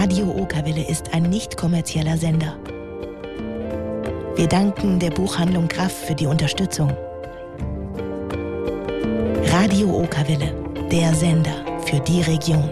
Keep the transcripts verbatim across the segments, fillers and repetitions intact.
Radio Okerwelle ist ein nicht kommerzieller Sender. Wir danken der Buchhandlung Graff für die Unterstützung. Radio Okerwelle, der Sender für die Region.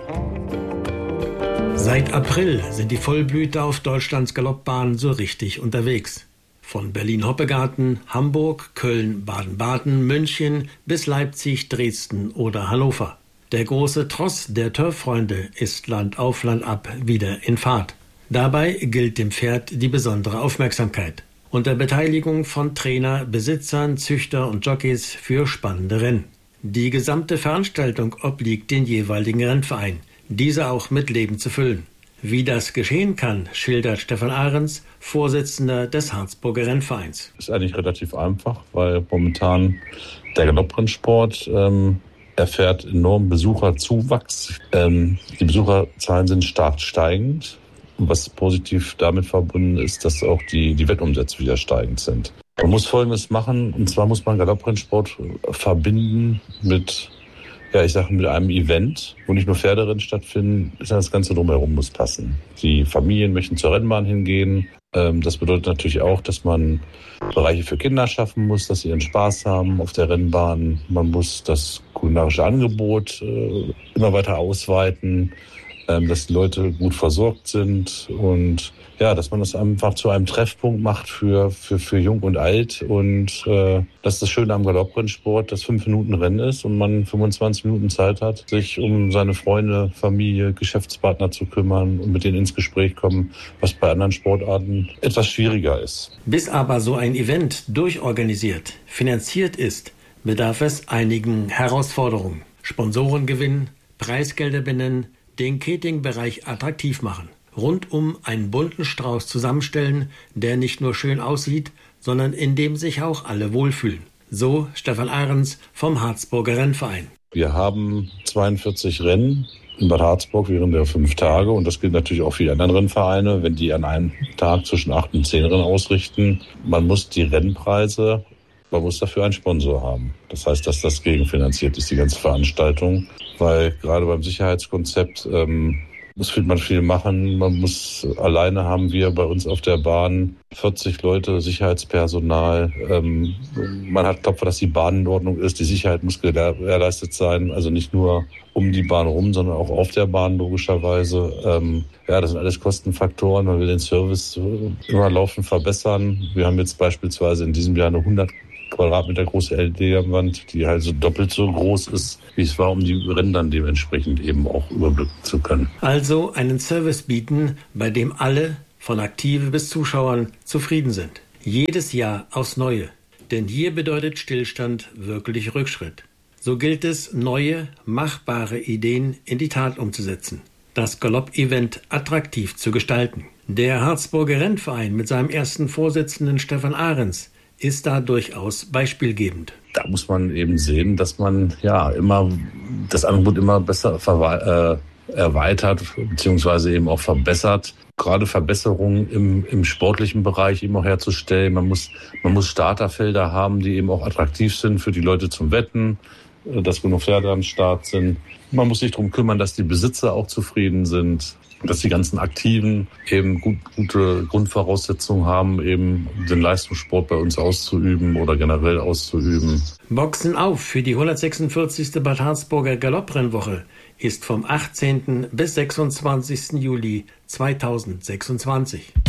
Seit April sind die Vollblüter auf Deutschlands Galoppbahn so richtig unterwegs. Von Berlin-Hoppegarten, Hamburg, Köln, Baden-Baden, München bis Leipzig, Dresden oder Hannover. Der große Tross der Turffreunde ist Land auf Land ab wieder in Fahrt. Dabei gilt dem Pferd die besondere Aufmerksamkeit. Unter Beteiligung von Trainer, Besitzern, Züchter und Jockeys für spannende Rennen. Die gesamte Veranstaltung obliegt den jeweiligen Rennverein, diese auch mit Leben zu füllen. Wie das geschehen kann, schildert Stefan Ahrens, Vorsitzender des Harzburger Rennvereins. Ist eigentlich relativ einfach, weil momentan der Galopprennsport ähm, erfährt enormen Besucherzuwachs. Ähm, die Besucherzahlen sind stark steigend. Was positiv damit verbunden ist, dass auch die, die Wettumsätze wieder steigend sind. Man muss Folgendes machen, und zwar muss man Galopprennsport verbinden mit, ja, ich sage mit einem Event, wo nicht nur Pferderennen stattfinden, sondern das Ganze drumherum muss passen. Die Familien möchten zur Rennbahn hingehen. Das bedeutet natürlich auch, dass man Bereiche für Kinder schaffen muss, dass sie ihren Spaß haben auf der Rennbahn. Man muss das kulinarische Angebot immer weiter ausweiten, dass die Leute gut versorgt sind und ja, dass man das einfach zu einem Treffpunkt macht für für für Jung und Alt und äh, das ist das Schöne am Galopprennsport, dass fünf Minuten Rennen ist und man fünfundzwanzig Minuten Zeit hat, sich um seine Freunde, Familie, Geschäftspartner zu kümmern und mit denen ins Gespräch kommen, was bei anderen Sportarten etwas schwieriger ist. Bis aber so ein Event durchorganisiert, finanziert ist, bedarf es einigen Herausforderungen. Sponsoren gewinnen, Preisgelder benennen, den Catering-Bereich attraktiv machen. Rundum einen bunten Strauß zusammenstellen, der nicht nur schön aussieht, sondern in dem sich auch alle wohlfühlen. So Stefan Ahrens vom Harzburger Rennverein. Wir haben zweiundvierzig Rennen in Bad Harzburg während der fünf Tage und das gilt natürlich auch für die anderen Rennvereine, wenn die an einem Tag zwischen acht und zehn Rennen ausrichten. Man muss die Rennpreise, man muss dafür einen Sponsor haben. Das heißt, dass das gegenfinanziert ist, die ganze Veranstaltung, weil gerade beim Sicherheitskonzept ähm, muss man viel machen. Man muss, alleine haben wir bei uns auf der Bahn vierzig Leute Sicherheitspersonal. Ähm, man hat Klopfer, dass die Bahn in Ordnung ist. Die Sicherheit muss gewährleistet sein. Also nicht nur um die Bahn rum, sondern auch auf der Bahn logischerweise. Ähm, ja, das sind alles Kostenfaktoren. Man will den Service immer laufend verbessern. Wir haben jetzt beispielsweise in diesem Jahr eine hundert Quadratmeter große L E D-Wand, die halt so doppelt so groß ist, wie es war, um die Rennen dann dementsprechend eben auch überblicken zu können. Also einen Service bieten, bei dem alle, von Aktive bis Zuschauern, zufrieden sind. Jedes Jahr aufs Neue. Denn hier bedeutet Stillstand wirklich Rückschritt. So gilt es, neue, machbare Ideen in die Tat umzusetzen. Das Galopp-Event attraktiv zu gestalten. Der Harzburger Rennverein mit seinem ersten Vorsitzenden Stefan Ahrens ist da durchaus beispielgebend. Da muss man eben sehen, dass man ja immer das Angebot immer besser verwe- äh, erweitert beziehungsweise eben auch verbessert. Gerade Verbesserungen im, im sportlichen Bereich eben auch herzustellen. Man muss, man muss Starterfelder haben, die eben auch attraktiv sind für die Leute zum Wetten, dass genug Pferde am Start sind. Man muss sich darum kümmern, dass die Besitzer auch zufrieden sind, dass die ganzen Aktiven eben gut, gute Grundvoraussetzungen haben, eben den Leistungssport bei uns auszuüben oder generell auszuüben. Boxen auf für die hundertsechsundvierzigste Bad Harzburger Galopprennwoche ist vom achtzehnten bis sechsundzwanzigsten Juli zweitausendsechsundzwanzig.